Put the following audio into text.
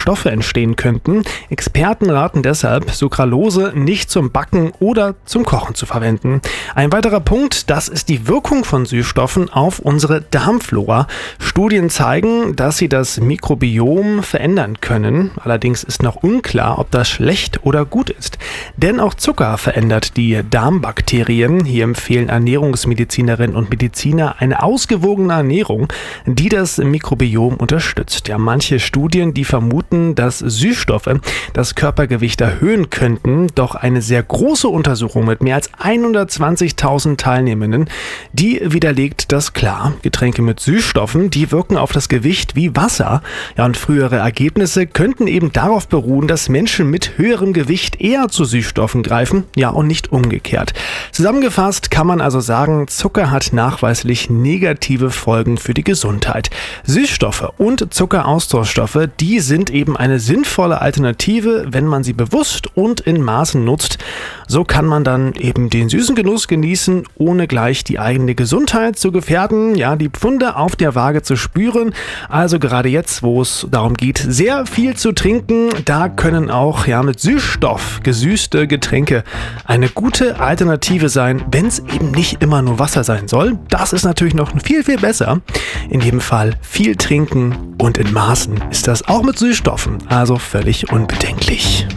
Stoffe entstehen könnten. Experten raten deshalb, Sucralose nicht zum Backen oder zum Kochen zu verwenden. Ein weiterer Punkt, das ist die Wirkung von Süßstoffen auf unsere Darmflora. Studien zeigen, dass sie das Mikrobiom verändern können. Allerdings ist noch unklar, ob das schlecht oder gut ist. Denn auch Zucker verändert die Darmbakterien. Hier empfehlen Ernährungsmedizinerinnen und Mediziner eine ausgewogene Ernährung, die das Mikrobiom unterstützt. Ja, manche Studien, die vermuten, dass Süßstoffe das Körpergewicht erhöhen könnten. Doch eine sehr große Untersuchung mit mehr als 120.000 Teilnehmenden, die widerlegt das klar. Getränke mit Süßstoffen, die wirken auf das Gewicht wie Wasser. Ja, und frühere Ergebnisse könnten eben darauf beruhen, dass Menschen mit höherem Gewicht eher zu Süßstoffen greifen, ja, und nicht umgekehrt. Zusammengefasst kann man also sagen, Zucker hat nachweislich negative Folgen für die Gesundheit. Süßstoffe und Zuckeraustauschstoffe, die sind eben eine sinnvolle Alternative, wenn man sie bewusst und in Maßen nutzt. So kann man dann eben den süßen Genuss genießen, ohne gleich die eigene Gesundheit zu gefährden, ja, die Pfunde auf der Waage zu spüren. Also gerade jetzt, wo es darum geht, sehr viel zu trinken, da können auch mit Süßstoff gesüßte Getränke eine gute Alternative sein, wenn es eben nicht immer nur Wasser sein soll. Das ist natürlich noch viel, viel besser. In jedem Fall viel trinken und in Maßen ist das auch mit Süßstoffen, also völlig unbedenklich.